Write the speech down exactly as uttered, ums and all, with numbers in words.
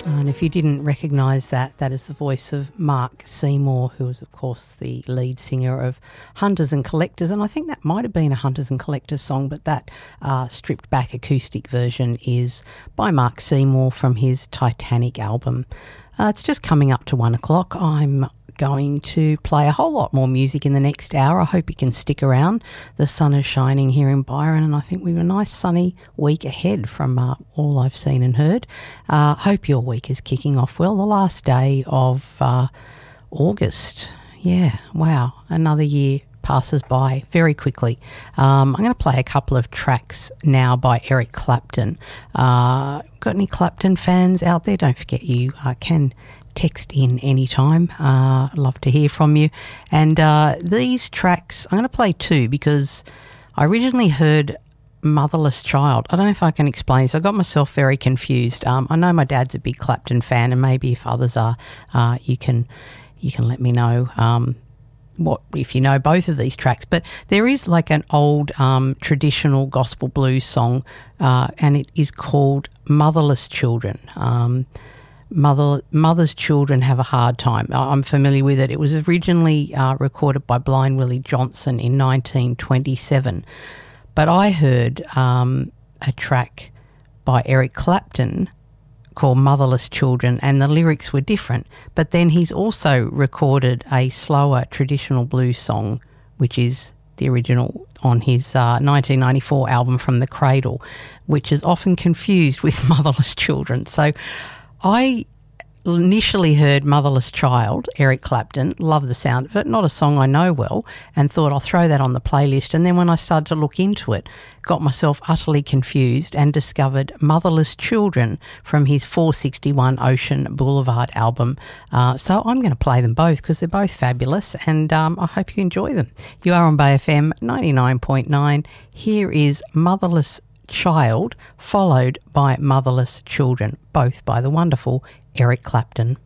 And if you didn't recognise that, that is the voice of Mark Seymour, who is, of course, the lead singer of Hunters and Collectors. And I think that might have been a Hunters and Collectors song, but that uh, stripped-back acoustic version is by Mark Seymour from his Titanic album. Uh, it's just coming up to one o'clock. I'm going to play a whole lot more music in the next hour. I hope you can stick around. The sun is shining here in Byron, and I think we have a nice sunny week ahead from uh, all I've seen and heard. Uh, hope your week is kicking off well. The last day of uh, August. Yeah, wow, another year passes by very quickly. Um, I'm going to play a couple of tracks now by Eric Clapton. Uh, got any Clapton fans out there? Don't forget you uh, can text in anytime. Uh, I'd love to hear from you. And uh, these tracks, I'm going to play two because I originally heard Motherless Child. I don't know if I can explain this. I got myself very confused. Um, I know my dad's a big Clapton fan, and maybe if others are, uh, you can you can let me know um, what if you know both of these tracks. But there is like an old um, traditional gospel blues song, uh, and it is called Motherless Children. Um Mother, Mother's Children Have a Hard Time. I'm familiar with it. It was originally uh, recorded by Blind Willie Johnson in nineteen twenty-seven. But I heard um, a track by Eric Clapton called Motherless Children, and the lyrics were different. But then he's also recorded a slower traditional blues song, which is the original on his uh, nineteen ninety-four album From the Cradle, which is often confused with Motherless Children. So I initially heard Motherless Child, Eric Clapton, love the sound of it, not a song I know well, and thought I'll throw that on the playlist. And then when I started to look into it, got myself utterly confused and discovered Motherless Children from his four sixty-one Ocean Boulevard album. Uh, so I'm going to play them both because they're both fabulous, and um, I hope you enjoy them. You are on Bay F M ninety-nine point nine. Here is Motherless Child, followed by Motherless Children, both by the wonderful Eric Clapton.